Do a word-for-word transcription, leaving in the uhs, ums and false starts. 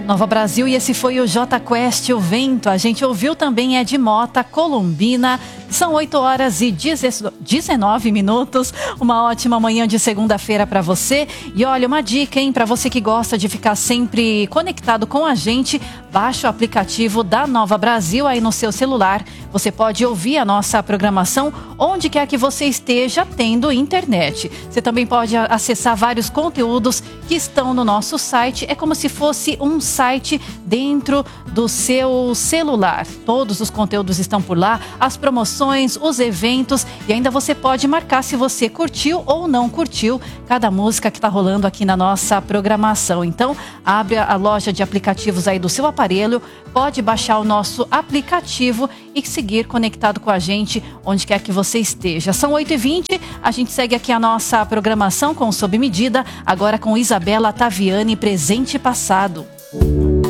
Nova Brasil, e esse foi o Jota Quest, O Vento. A gente ouviu também Ed Mota, Columbina. São oito horas e dezenove minutos. Uma ótima manhã de segunda-feira para você. E olha, uma dica, hein, para você que gosta de ficar sempre conectado com a gente, baixa o aplicativo da Nova Brasil aí no seu celular. Você pode ouvir a nossa programação onde quer que você esteja tendo internet. Você também pode acessar vários conteúdos que estão no nosso site. É como se fosse um site dentro do seu celular. Todos os conteúdos estão por lá, as promoções, os eventos, e ainda você pode marcar se você curtiu ou não curtiu cada música que está rolando aqui na nossa programação. Então, abre a loja de aplicativos aí do seu aparelho, pode baixar o nosso aplicativo e seguir conectado com a gente onde quer que você esteja. São oito e vinte, a gente segue aqui a nossa programação com Sob Medida, agora com Isabela Taviani, Presente e Passado.